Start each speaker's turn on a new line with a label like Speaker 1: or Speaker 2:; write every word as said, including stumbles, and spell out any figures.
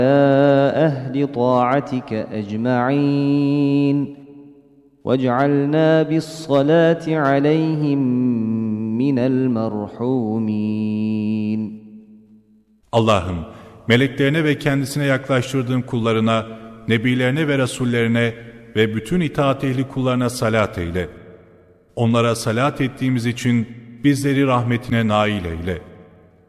Speaker 1: أهل طاعتك أجمعين واجعلنا بالصلاة عليهم من المرحومين.
Speaker 2: Allah'ım, meleklerine ve kendisine yaklaştırdığın kullarına, nebilerine ve rasullerine ve bütün itaat ehli kullarına salat eyle. Onlara salat ettiğimiz için bizleri rahmetine nail eyle.